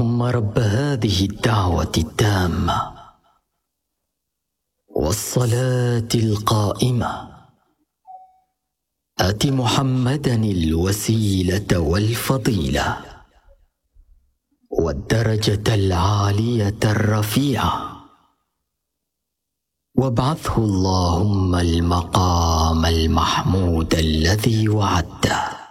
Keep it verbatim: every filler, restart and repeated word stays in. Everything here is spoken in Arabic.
اللهم رب هذه الدعوة التامة والصلاة القائمة آت محمدا الوسيلة والفضيلة والدرجة العالية الرفيعة وابعثه اللهم المقام المحمود الذي وعدته.